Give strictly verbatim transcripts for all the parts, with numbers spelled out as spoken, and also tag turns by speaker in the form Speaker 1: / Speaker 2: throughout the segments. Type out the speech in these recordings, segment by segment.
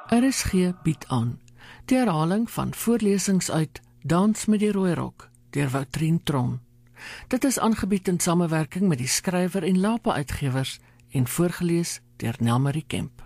Speaker 1: R S G bied aan die herhaling van voorlesings uit Dans met die Rooi Rok deur Woutrien Tron. Dit is aangebied in samewerking met die skrywer en Lapa Uitgewers en voorgelees deur Nelmarie Kemp.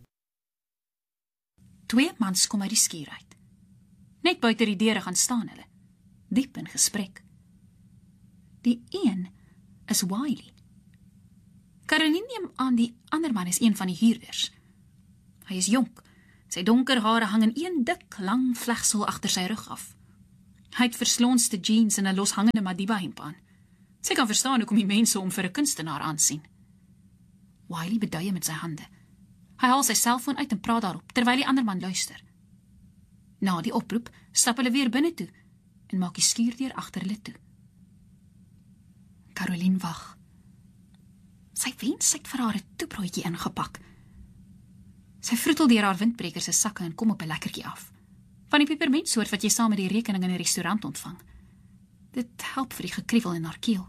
Speaker 2: Twee mans kom uit die skuur uit. Net buite die deure gaan staan hulle, diep in gesprek. Die een is Wiley. Caroline neem aan die ander man is een van die huurders. Hy is jonk, sy donker hare hang in een dik, lang vlegsel agter sy rug af. Hy het verslonste jeans en 'n loshangende Madiba hemp aan. Sy kan verstaan hoekom die mense hom vir 'n kunstenaar aansien. Wiley beduie met sy hande. Hy haal sy selfoon uit en praat daarop, terwyl die ander man luister. Na die oproep, stap hulle weer binne toe en maak die skuurdeur agter hulle toe. Caroline wag. Sy wens sy het vir haar 'n toebroodjie ingepak. Sy vroetel deur haar windbreker se sakke en kom op 'n lekkertjie af. Van die pepermentsoort wat jy saam met die rekening in 'n restaurant ontvang. Dit help vir die gekriewel in haar keel.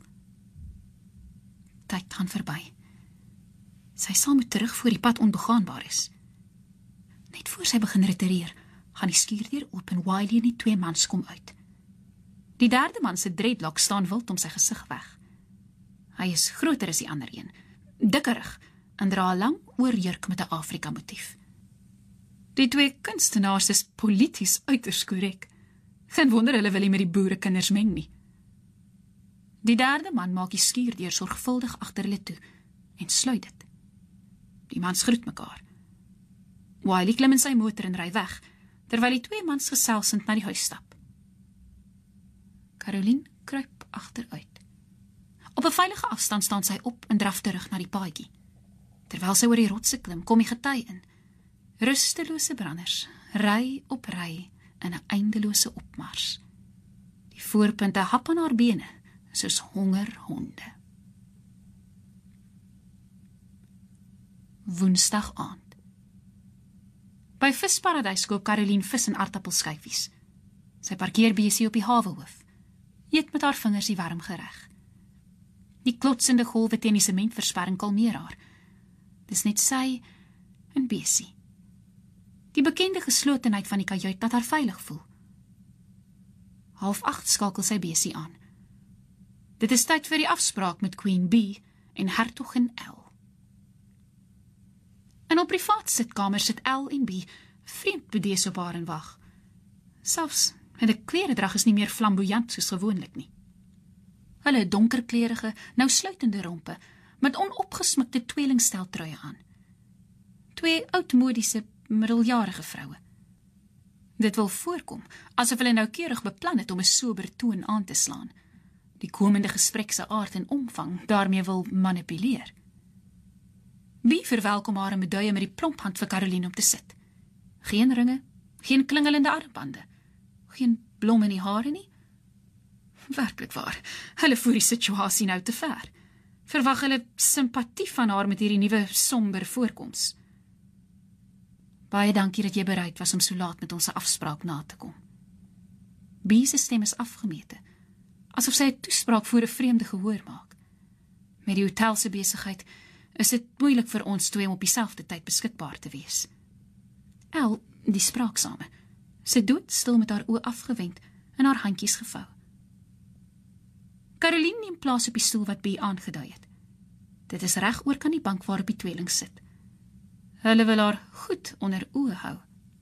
Speaker 2: Tyd gaan verby. Sy sal moet terug voor die pad onbegaanbaar is. Net voor sy begin retireer, gaan die skuurdeur oop en Wiley en die twee mans kom uit. Die derde man se dreadlock staan wild om sy gesig weg. Hy is groter as die ander een, dikkerig en dra 'n lang oorjurk met 'n Afrika motief. Die twee kunstenaars is polities uiters korrek. Geen wonder hulle wil nie met die boerekinders meng nie. Die derde man maak die skuurdeur sorgvuldig agter hulle toe en sluit dit. Die mans groet mekaar. Wiley klim in sy motor en ry weg, terwyl die twee mans geselsend na die huis stap. Caroline kruip agteruit. Op 'n veilige afstand staan sy op en draf terug na die paadjie. Terwyl sy oor die rotse klim, kom die gety in. Rustelose branders, ry op ry in 'n eindelose opmars. Die voorpunte hap aan haar bene, soos hongerhonde. Woensdag aand. By Visparadys koop Caroline vis en aardappelskyfies. Sy parkeer besie op die hawehoof. Eet met haar vingers die warm gereg. Die klotsende golwe teen die sementversperring kalmeer haar. Dis net sy en besie. Die bekende geslotenheid van die kajuit dat haar veilig voel. Half acht skakel sy besie aan. Dit is tyd vir die afspraak met Queen Bee en Hertogin L. In op privaat sitkamer sit L en Bee vreemd bedees op haar en wag. Selfs hulle kleredrag is nie meer flamboyant soos gewoonlik nie. Hulle donkerklerige, nou sluitende rompe met onopgesmikte tweelingsteltruie aan. Twee oudmodiese, middeljarige vroue. Dit wil voorkom asof hulle noukeurig beplan het om 'n sober toon aan te slaan. Die komende gesprek se aard en omvang daarmee wil manipuleer. Bee verwelkom haar en beduie met die plomphand vir Caroline om te sit. Geen ringe, geen klingelende armbande, geen blom in die hare nie. Werklik waar, hulle voer die situasie nou te ver. Verwag hulle simpatie van haar met hierdie nuwe somber voorkoms. Baie dankie dat jy bereid was om so laat met ons afspraak na te kom. Bee se stem is afgemete, asof sy 'n toespraak voor 'n vreemde gehoor maak. Met die hotel se besigheid is dit moeilik vir ons twee om op dieselfde tyd beskikbaar te wees. El, die spraaksame, sit doodstil met haar oë afgewend en haar handjies gevou. Caroline neem plaas op die stoel wat Bee aangedui het. Dit is reg oor kan die bank waarop die tweeling sit. Hulle wil haar goed onder oë hou.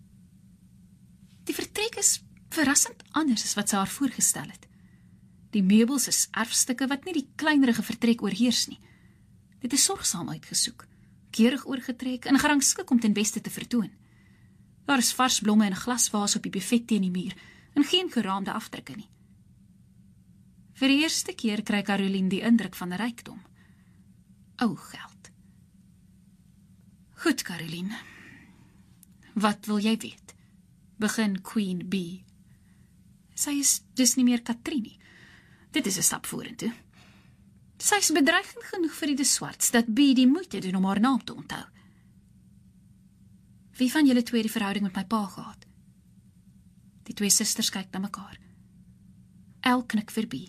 Speaker 2: Die vertrek is verrassend anders as wat sy haar voorgestel het. Die meubels is erfstukke wat nie die kleinerige vertrek oorheers nie. Dit is sorgsaam uitgesoek, keurig oorgetrek en gerangskik om ten beste te vertoon. Daar is vars blomme in 'n glasvaas op die buffet teen die muur en geen geraamde afdrukke nie. Vir die eerste keer kry Caroline die indruk van rykdom. Ou geld. Goed, Caroline. Wat wil jy weet? Begin Queen Bee. Sy is dus nie meer Katrin nie. Dit is 'n stap vorentoe. Sy is bedreigend genoeg vir die de Swarts, dat Bee die moeite doen om haar naam te onthou. Wie van julle twee die verhouding met my pa gehad? Die twee susters kyk na mekaar. El knik vir Bee.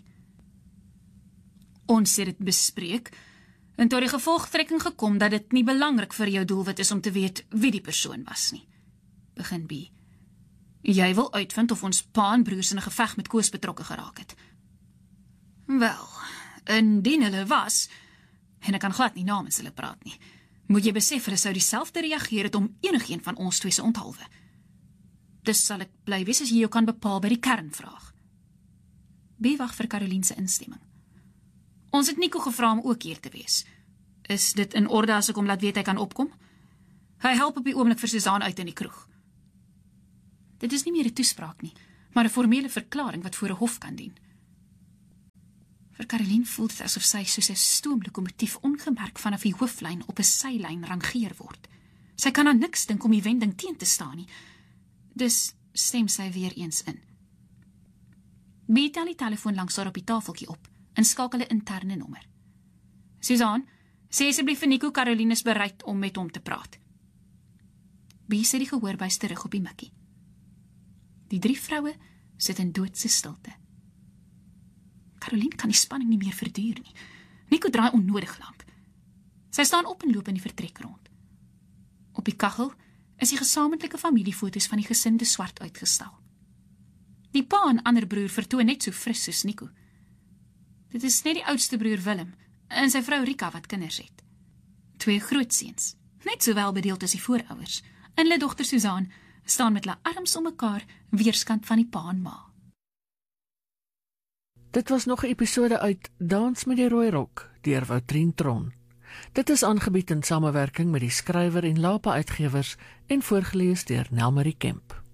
Speaker 2: Ons het dit bespreek, en tot die gevolgtrekking gekom dat dit nie belangrik vir jou doelwit is om te weet wie die persoon was nie. begin Bee. Jy wil uitvind of ons pa en broers in 'n geveg met Koos betrokke geraak het. Wel, indien hulle was, en ek kan glad nie namens hulle praat nie, moet jy besef hulle sou dieselfde reageer het om enigeen van ons twee se onthalwe. Dus sal ek bly wees as jy jou kan bepaal by die kernvraag. Bee wag vir Caroline se instemming. Ons het Nico gevra om ook hier te wees. Is dit in orde as ek hom laat weet hy kan opkom? Hy help op die oomblik vir Suzaan uit in die kroeg. Dit is nie meer 'n toespraak nie, maar 'n formele verklaring wat voor 'n hof kan dien. Vir Caroline voel dit asof sy soos 'n stoomlokomotief ongemerk vanaf die hooflyn op 'n sylyn rangeer word. Sy kan aan niks dink om die wending teen te staan nie. Dus stem sy weer eens in. Bee tel die telefoon langs haar op die tafeltjie op en skakel 'n interne nommer. Suzaan, sê asseblief vir Nico Caroline is bereid om met hom te praat. Bee sit die gehoorbuis terug op die mikkie. Die drie vroue sit in doodse stilte. Caroline kan die spanning nie meer verduur nie. Nico draai onnodig lank. Sy staan op en loop in die vertrek rond. Op die kaggel is die gesamentlike familiefoto's van die gesin de Swart uitgestal. Die pa en ander broer vertoon net so fris soos Nico. Dit is net die oudste broer Willem en sy vrou Rika wat kinders het. Twee grootseuns, net so welbedeeld as die voorouers, en hulle dogter Suzaan staan met hulle arms om mekaar weerskant van die pa en ma.
Speaker 1: Dit was nog 'n episode uit Dans met die Rooi Rok deur Woutrien Tron. Dit is aangebied in samewerking met die Skrywer en Lapa Uitgewers en voorgeles deur Nelmarie Kemp.